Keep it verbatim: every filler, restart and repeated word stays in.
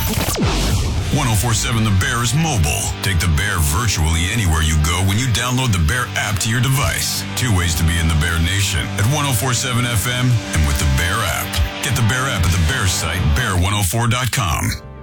ten forty-seven The Bear is mobile. Take The Bear virtually anywhere you go when you download The Bear app to your device. Two ways to be in the Bear Nation at ten forty-seven F M and with the Bear app. Get the Bear app at the Bear site, bear one oh four dot com.